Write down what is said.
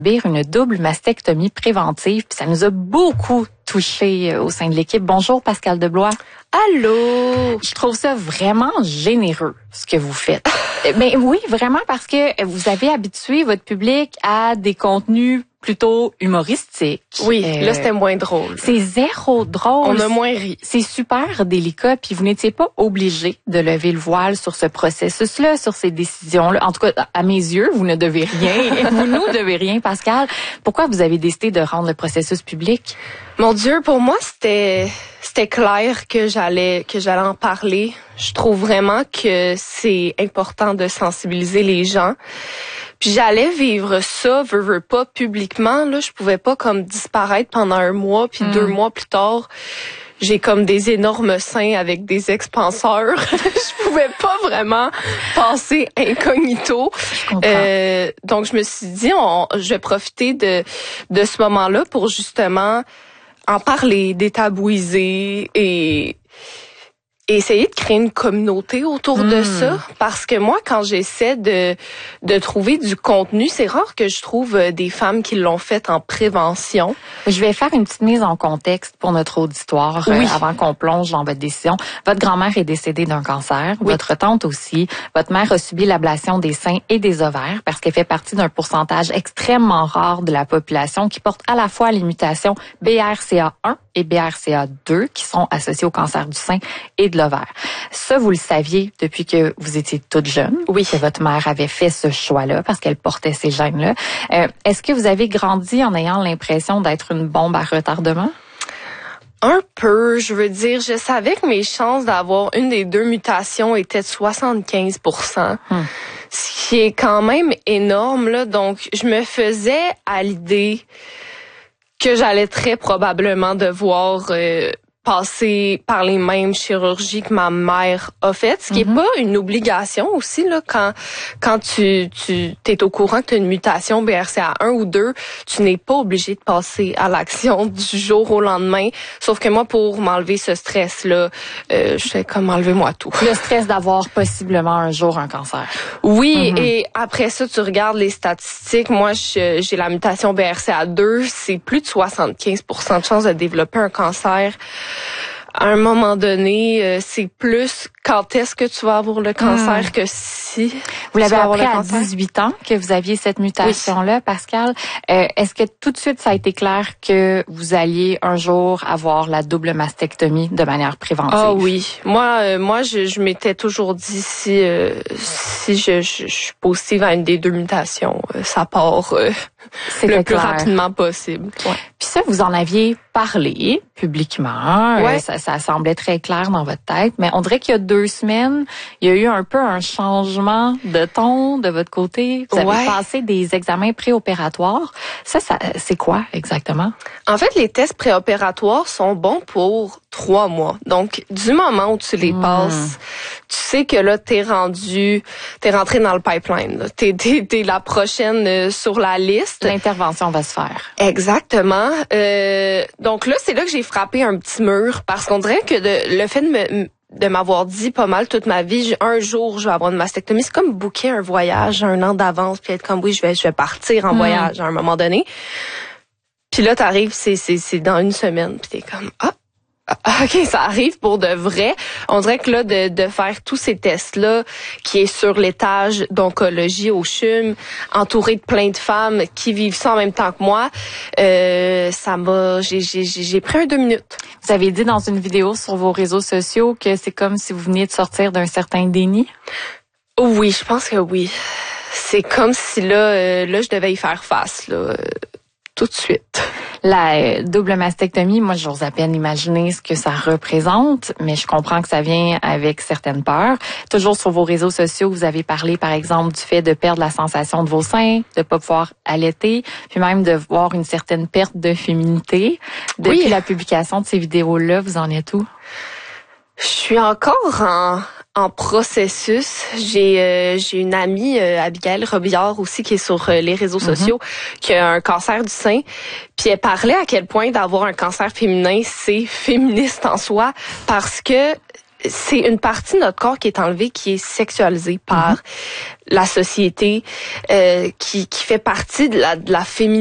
Une double mastectomie préventive, puis ça nous a beaucoup touché au sein de l'équipe. Bonjour Pascal Deblois. Allô. Je trouve ça vraiment généreux ce que vous faites. Ben oui, vraiment parce que vous avez habitué votre public à des contenus plutôt humoristiques. Oui, là c'était moins drôle. C'est zéro drôle. On a moins ri. C'est super délicat, puis vous n'étiez pas obligé de lever le voile sur ce processus-là, sur ces décisions-là. En tout cas, à mes yeux, vous ne devez rien. Vous nous devez rien, Pascal. Pourquoi vous avez décidé de rendre le processus public? Mon Dieu, pour moi, c'était clair que j'allais en parler. Je trouve vraiment que c'est important de sensibiliser les gens. Puis j'allais vivre ça, veux pas, publiquement. Là, je pouvais pas comme disparaître pendant un mois, puis 2 mois plus tard, j'ai comme des énormes seins avec des expanseurs. Je pouvais pas vraiment passer incognito. Donc je me suis dit, je vais profiter de ce moment-là pour justement en parler, détabouiser et essayer de créer une communauté autour de ça. Parce que moi, quand j'essaie de trouver du contenu, c'est rare que je trouve des femmes qui l'ont fait en prévention. Je vais faire une petite mise en contexte pour notre auditoire avant qu'on plonge dans votre décision. Votre grand-mère est décédée d'un cancer, votre tante aussi. Votre mère a subi l'ablation des seins et des ovaires parce qu'elle fait partie d'un pourcentage extrêmement rare de la population qui porte à la fois les mutations BRCA1 et BRCA2 qui sont associées au cancer du sein et de l'ovaire. Ça, vous le saviez depuis que vous étiez toute jeune, que votre mère avait fait ce choix-là parce qu'elle portait ces gènes-là. Est-ce que vous avez grandi en ayant l'impression d'être une bombe à retardement? Un peu, je veux dire, je savais que mes chances d'avoir une des 2 mutations étaient de 75%. Ce qui est quand même énorme, là. Donc, je me faisais à l'idée que j'allais très probablement devoir passer par les mêmes chirurgies que ma mère a faites, ce qui est pas une obligation aussi là quand tu t'es au courant que tu as une mutation BRCA1 ou 2, tu n'es pas obligé de passer à l'action du jour au lendemain, sauf que moi pour m'enlever ce stress là, je fais comme enlevez-moi tout. Le stress d'avoir possiblement un jour un cancer. Oui, et après ça tu regardes les statistiques, moi j'ai la mutation BRCA2, c'est plus de 75% de chances de développer un cancer. À un moment donné, c'est plus quand est-ce que tu vas avoir le cancer que si vous l'avez appris à 18 ans que vous aviez cette mutation-là, Pascal. Est-ce que tout de suite ça a été clair que vous alliez un jour avoir la double mastectomie de manière préventive? Ah oui, moi je m'étais toujours dit si je suis positive à une des 2 mutations, ça part le plus rapidement possible. Ouais. Puis ça, vous en aviez parlé publiquement. Ça semblait très clair dans votre tête. Mais on dirait qu'il y a 2 semaines, il y a eu un peu un changement de ton de votre côté. Vous avez passé des examens préopératoires. Ça c'est quoi exactement? En fait, les tests préopératoires sont bons pour 3 mois. Donc, du moment où tu les passes, tu sais que là, t'es rentré dans le pipeline. T'es la prochaine sur la liste. L'intervention va se faire. Exactement. Donc là, c'est là que j'ai frappé un petit mur parce qu'on dirait que le fait de m'avoir dit pas mal toute ma vie, un jour je vais avoir une mastectomie, c'est comme booker un voyage 1 an d'avance puis être comme oui, je vais partir en voyage à un moment donné. Puis là t'arrives, c'est dans 1 semaine, puis t'es comme OK, ça arrive pour de vrai. On dirait que là, de faire tous ces tests-là, qui est sur l'étage d'oncologie au CHUM, entouré de plein de femmes qui vivent ça en même temps que moi, j'ai pris 2 minutes. Vous avez dit dans une vidéo sur vos réseaux sociaux que c'est comme si vous veniez de sortir d'un certain déni? Oui, je pense que oui. C'est comme si là, je devais y faire face, là, tout de suite. La double mastectomie, moi, j'ose à peine imaginer ce que ça représente, mais je comprends que ça vient avec certaines peurs. Toujours sur vos réseaux sociaux, vous avez parlé, par exemple, du fait de perdre la sensation de vos seins, de pas pouvoir allaiter, puis même de voir une certaine perte de féminité. Depuis la publication de ces vidéos-là, vous en êtes où? Je suis encore en processus. J'ai une amie, Abigail Robillard aussi, qui est sur les réseaux sociaux, qui a un cancer du sein. Puis elle parlait à quel point d'avoir un cancer féminin, c'est féministe en soi, parce que c'est une partie de notre corps qui est enlevée, qui est sexualisée par la société, qui fait partie de la féminité.